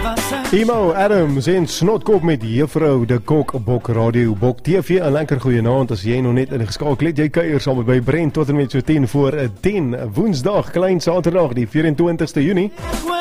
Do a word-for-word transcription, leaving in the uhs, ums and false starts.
Emo Adams en Snotkop met juffrou de Kok Bok Radio Bok T V. 'n lekker goeie aand as jy nog net ingeskakel het. Jy kuier saam by Brent tot en met so tien voor tien Woensdag, klein Saterdag die vyf en twintigste Junie.